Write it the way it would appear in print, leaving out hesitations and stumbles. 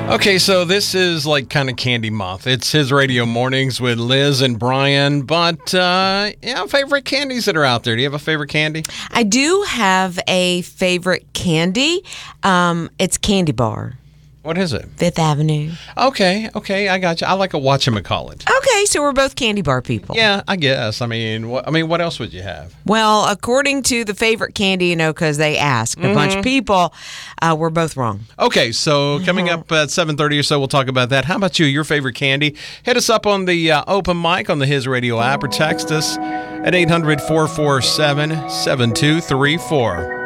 Okay, so this is like kind of candy month. It's his radio mornings with Liz and Brian. But, favorite candies that are out there. Do you have a favorite candy? I do have a favorite candy. It's Candy Bar. What is it? Fifth Avenue. Okay, I got you. I like a whatchamacallit. Okay, so we're both candy bar people. Yeah, I guess. I mean, what else would you have? Well, according to the favorite candy, because they asked a bunch of people, we're both wrong. Okay, so coming up at 7:30 or so, we'll talk about that. How about you? Your favorite candy? Hit us up on the open mic on the His Radio app or text us at 800-447-7234.